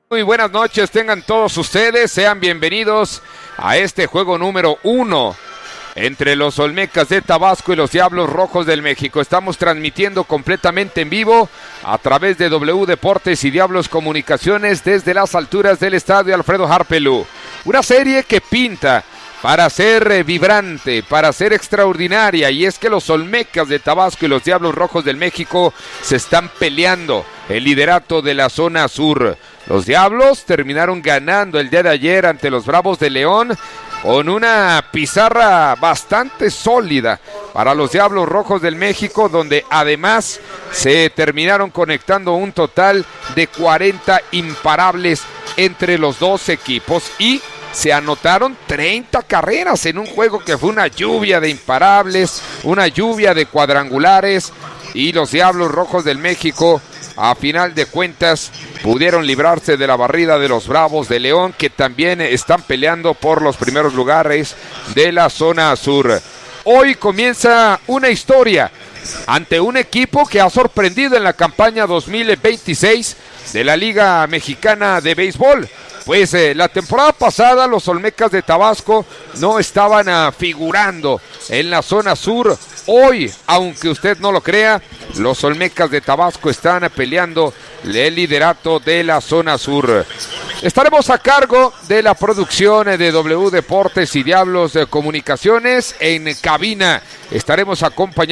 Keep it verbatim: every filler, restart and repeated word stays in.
Muy buenas noches, tengan todos ustedes, sean bienvenidos a este juego número uno entre los Olmecas de Tabasco y los Diablos Rojos del México. Estamos transmitiendo completamente en vivo a través de W Deportes y Diablos Comunicaciones desde las alturas del estadio Alfredo Harpelú. Una serie que pinta para ser eh, vibrante, para ser extraordinaria, y es que los Olmecas de Tabasco y los Diablos Rojos del México se están peleando el liderato de la zona sur. Los Diablos terminaron ganando el día de ayer ante los Bravos de León con una pizarra bastante sólida para los Diablos Rojos del México, donde además se terminaron conectando un total de cuarenta imparables entre los dos equipos y se anotaron treinta carreras en un juego que fue una lluvia de imparables, una lluvia de cuadrangulares, y los Diablos Rojos del México a final de cuentas pudieron librarse de la barrida de los Bravos de León, que también están peleando por los primeros lugares de la zona sur. Hoy comienza una historia ante un equipo que ha sorprendido en la campaña dos mil veintiséis de la Liga Mexicana de Béisbol. Pues eh, la temporada pasada los Olmecas de Tabasco no estaban uh, figurando en la zona sur. Hoy, aunque usted no lo crea, los Olmecas de Tabasco están uh, peleando el liderato de la zona sur. Estaremos a cargo de la producción de W Deportes y Diablos de Comunicaciones. En cabina estaremos acompañados